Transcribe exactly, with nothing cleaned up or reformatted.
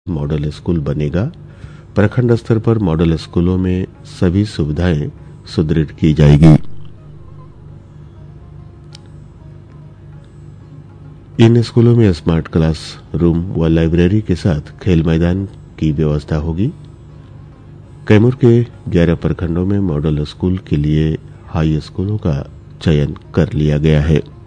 Model school बनेगा। प्रखंड स्तर पर मॉडल स्कूलों में सभी सुविधाएं सुदृढ़ की जाएगी। इन स्कूलों में स्मार्ट क्लास रूम व लाइब्रेरी के साथ खेल मैदान की व्यवस्था होगी। कैमूर के ग्यारह प्रखंडों में मॉडल स्कूल के लिए हाई स्कूलों का चयन कर लिया गया है।